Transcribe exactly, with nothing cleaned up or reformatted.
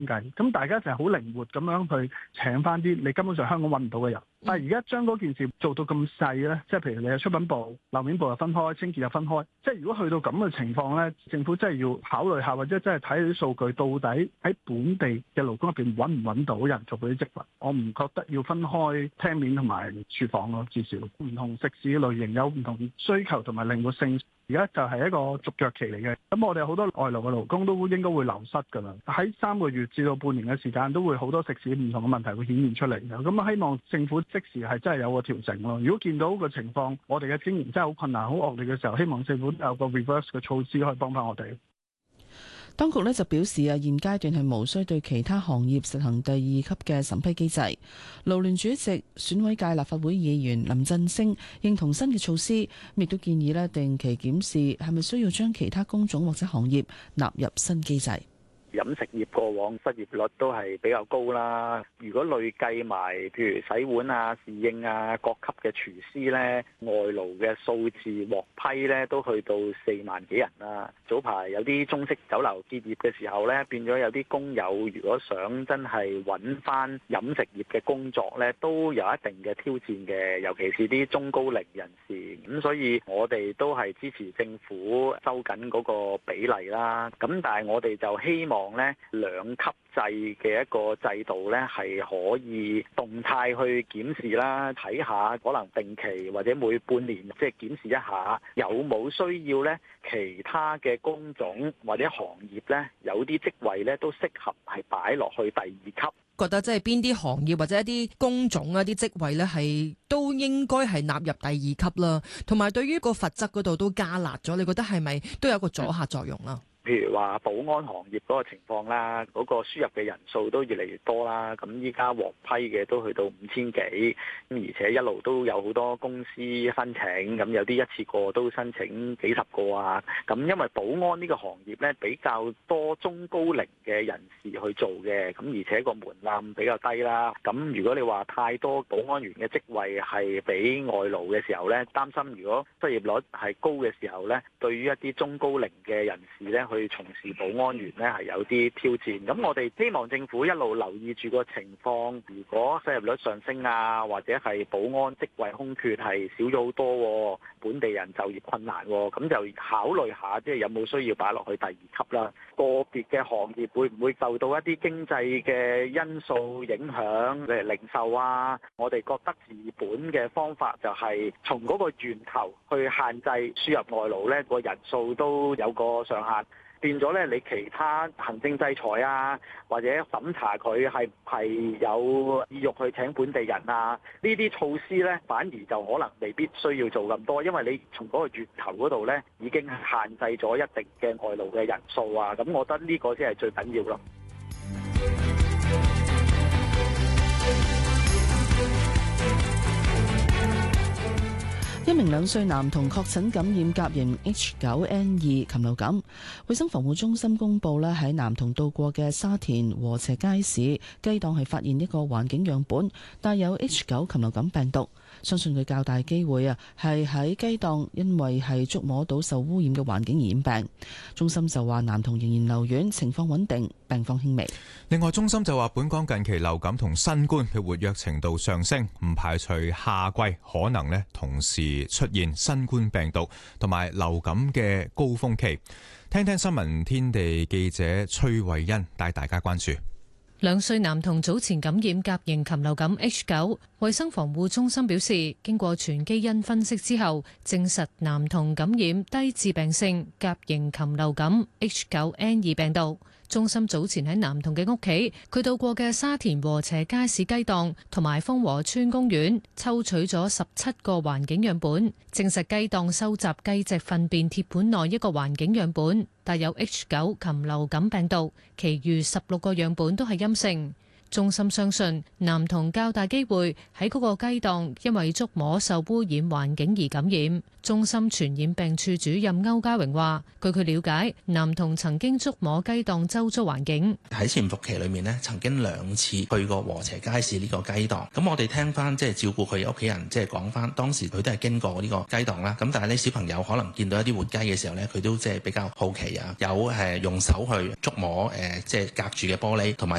計，咁大家就係好靈活咁樣去請翻啲你根本上香港揾唔到嘅人。但係而家將嗰件事做到咁細咧，即係譬如你有出品部、樓面部又分開，清潔又分開，即係如果去到咁嘅情況咧，政府真係要考慮下，或者真係睇啲數據，到底喺本地嘅勞工入邊揾唔揾到人做嗰啲職位？我唔覺得要分開廳面同埋廚房咯，至少唔同食肆類型有唔同需求同埋靈活性。而家就係一個續約期嚟嘅，咁我哋好多外勞嘅勞工都應該會流失㗎啦。喺三個月至到半年嘅時間，都會好多食肆唔同嘅問題會顯現出嚟嘅。咁希望政府即時係真係有個調整咯。如果見到個情況，我哋嘅經營真係好困難、好惡劣嘅時候，希望政府有個 reverse 嘅措施可以幫翻我哋。 當局呢就表示啊，現階段係無需對其他行業實行第二級嘅審批機制。勞聯主席、選委界立法會議員林振昇認同新嘅措施，亦都建議呢定期檢視係咪需要將其他工種或者行業納入新機制。 飲食業過往失業率都係比較高啦。如果累計埋，譬如洗碗啊、侍應啊、各級嘅廚師呢，外勞嘅數字獲批呢都去到四萬幾人啦。早排有啲中式酒樓結業嘅時候呢，變咗有啲工友如果想真係揾翻飲食業嘅工作呢，都有一定嘅挑戰嘅，尤其是啲中高齡人士。咁所以我哋都係支持政府收緊嗰個比例啦。咁但係我哋就希望咧兩級制嘅一個制度咧，係可以動態去檢視啦，睇下可能定期或者每半年即係檢視一下，有冇需要咧其他嘅工種或者行業咧，有啲職位咧都適合係擺落去第二級。 覺得即係邊啲行業或者一啲工種啊、啲職位咧，係都應該係納入第二級啦。同埋對於個罰則嗰度都加辣咗，你覺得係咪都有個阻嚇作用啦？ 譬如話保安行業嗰個情況啦，嗰個輸入嘅人數都越嚟越多啦。咁依家獲批嘅都去到五千幾，咁而且一路都有好多公司申請，咁有啲一次過都申請幾十個啊。咁因為保安呢個行業呢，比較多中高齡嘅人士去做嘅，咁而且個門檻比較低啦。咁如果你話太多保安員嘅職位係俾外勞嘅時候呢，擔心如果失業率係高嘅時候呢，對於一啲中高齡嘅人士呢，去從事保安員呢係有啲挑戰，咁我哋希望政府一路留意住個情況，如果失業率上升啊，或者係保安職位空缺係少咗好多，本地人就業困難，咁就考慮下，即係有冇需要擺落去第二級啦。個別嘅行業會唔會受到一啲經濟嘅因素影響，例如零售啊？我哋覺得治本嘅方法就係從嗰個源頭去限制輸入外勞呢，個人數都有個上限。變咗咧，你其他行政制裁啊，或者審查佢係唔係有意欲去請本地人啊，呢啲措施咧，反而就可能未必需要做咁多，因為你從嗰個源頭嗰度咧，已經係限制咗一定嘅外勞嘅人數啊，咁我覺得呢個先係最緊要咯。 一名兩歲男童確診感染甲型 H 九 N 二禽流感，衛生防護中心公布咧，喺男童到過嘅沙田禾輋街市雞檔係發現一個環境樣本帶有 H 九 禽流感病毒，相信佢較大機會啊係喺雞檔因為係觸摸到受污染嘅環境而染病。中心就話男童仍然留院，情況穩定，病況輕微。 另外，中心就話本港近期流感同新冠嘅活躍程度上升，唔排除夏季可能咧同時出現新冠病毒同埋流感嘅高峰期。聽聽新聞天地記者崔慧欣帶大家關注。 兩歲男童早前感染甲型禽流感 H 九，衛生防護中心表示，經過全基因分析之後，證實男童感染低致病性甲型禽流感 H 九 N 二病毒。中心早前喺男童嘅屋企，佢到過嘅沙田禾輋街市雞檔同埋豐和村公園，抽取咗十七個環境樣本，證實雞檔收集雞隻糞便鐵盤內一個環境樣本帶有 H 九 禽流感病毒，其餘十六個樣本都係陰性。 中心相信男童較大機會喺嗰個雞檔因為觸摸受污染環境而感染。中心傳染病處主任歐家榮話，據佢了解，男童曾經觸摸雞檔周遭環境。 喺潛伏期裏面呢，曾經兩次去過禾輋街市呢個雞檔。咁我哋聽翻即係照顧佢屋企人，即係講翻當時佢都係經過呢個雞檔啦。咁但係呢，小朋友可能見到一啲活雞嘅時候呢，佢都即係比較好奇啊，有誒用手去觸摸誒即係隔住嘅玻璃，同埋